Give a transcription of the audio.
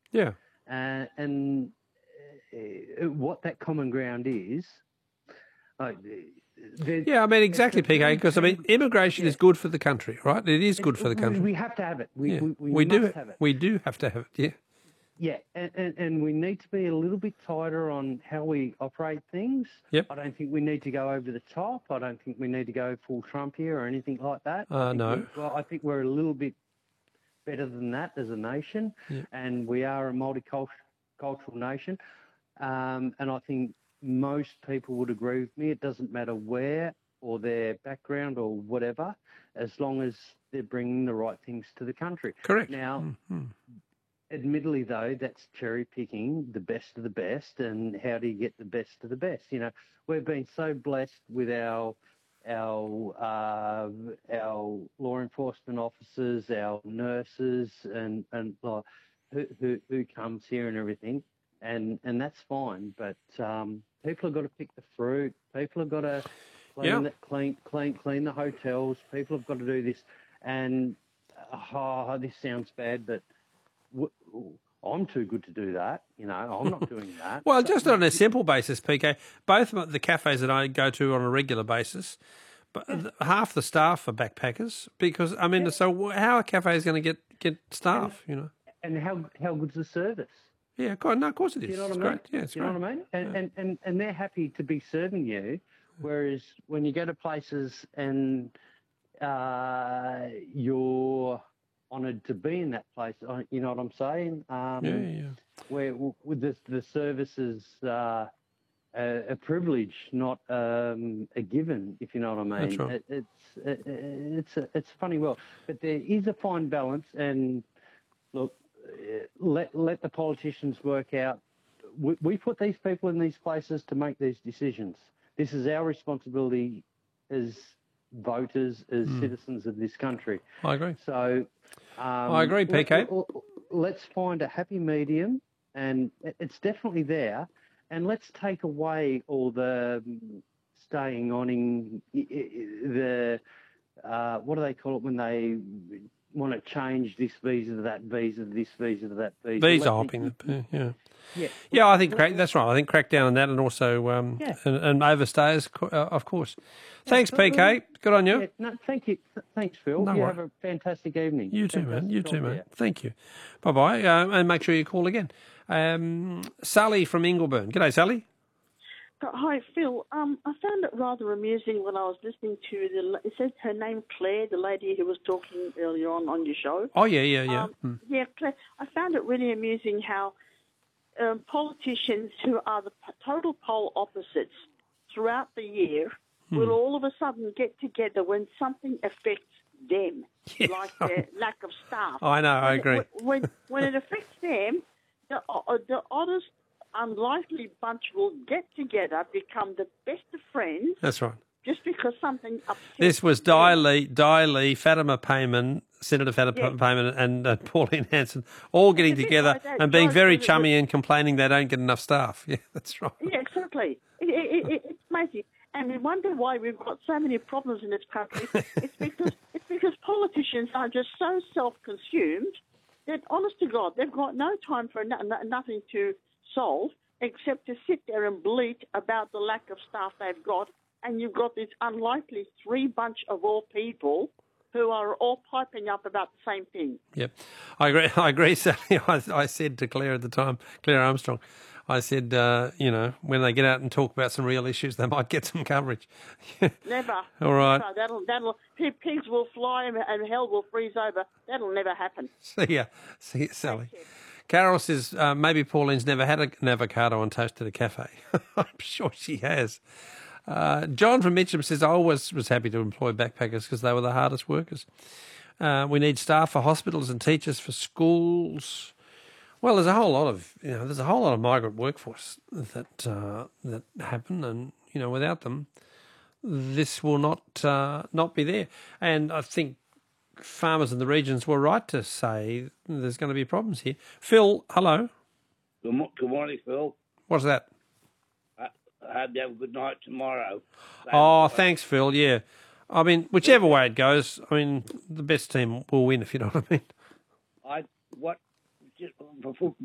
Yeah. And what that common ground is. Yeah, I mean, exactly, PK, because, I mean, immigration is good for the country, right? It is good for the country. We have to have it. We do must have it. We do have to have it, yeah. Yeah, and we need to be a little bit tighter on how we operate things. Yep. I don't think we need to go over the top. I don't think we need to go full Trump here or anything like that. No. I think we're a little bit better than that as a nation, and we are a multicultural nation. And I think most people would agree with me. It doesn't matter where or their background or whatever, as long as they're bringing the right things to the country. Correct. Now, admittedly, though, that's cherry picking the best of the best, and how do you get the best of the best? You know, we've been so blessed with our law enforcement officers, our nurses, and who comes here and everything, and that's fine. But people have got to pick the fruit. People have got to clean the hotels. People have got to do this, and this sounds bad, but I'm too good to do that. You know, I'm not doing that. Well, just on a simple basis, PK, both of the cafes that I go to on a regular basis, but half the staff are backpackers because, I mean, so how are cafes going to get staff, you know? And how good's the service? Yeah, of course it is. You know what it's I mean? Great. Yeah, it's you great. know what I mean? And they're happy to be serving you, whereas when you go to places and you're honoured to be in that place, you know what I'm saying? Where with the service is a privilege, not a given, if you know what I mean. That's right. It's a funny world, but there is a fine balance. And look, let the politicians work out. We put these people in these places to make these decisions. This is our responsibility as voters, as citizens of this country. I agree. So I agree, PK. Let's find a happy medium, and it's definitely there. And let's take away all the staying on in the what do they call it when they want to change this visa to that visa, this visa to that visa. Visa hopping, yeah. I think that's right. I think crack down on that, and also and overstayers, of course. Thanks, PK. Good on you. Yeah, no, thank you. Thanks, Phil. No you worries. have a fantastic evening. You too, man. You too, man. Thank you. Bye-bye. And make sure you call again. Sally from Ingleburn. G'day, Sally. Hi, Phil. I found it rather amusing when I was listening to it said her name Claire, the lady who was talking earlier on your show. Oh, yeah. Yeah, Claire. I found it really amusing how politicians who are the total pole opposites throughout the year will all of a sudden get together when something affects them, like their lack of staff. I know, I agree. When it affects them, the oddest, unlikely bunch will get together, become the best of friends. That's right. Just because something upsets This was Di Lee, Fatima Payman, Senator Fatima Payman and Pauline Hanson all getting together and being very chummy and complaining they don't get enough staff. Yeah, that's right. Yeah, exactly. It's amazing. And we wonder why we've got so many problems in this country. It's because politicians are just so self-consumed that, honest to God, they've got no time for nothing to solve except to sit there and bleat about the lack of staff they've got. And you've got this unlikely three bunch of all people who are all piping up about the same thing. Yep, I agree, Sally. I said to Claire at the time, Claire Armstrong, I said, when they get out and talk about some real issues, they might get some coverage. Never. All right. Never. That'll pigs will fly and hell will freeze over. That'll never happen. See ya, Sally. Carol says maybe Pauline's never had an avocado on toast at a cafe. I'm sure she has. John from Mitcham says, I always was happy to employ backpackers because they were the hardest workers. We need staff for hospitals and teachers for schools. Well, there's a whole lot of migrant workforce that happen, and without them, this will not be there. And I think farmers in the regions were right to say there's going to be problems here. Phil, hello. Good morning, Phil. What's that? I hope you have a good night tomorrow. Thanks, Phil. Yeah. I mean, whichever way it goes, I mean, the best team will win, if you know what I mean. Before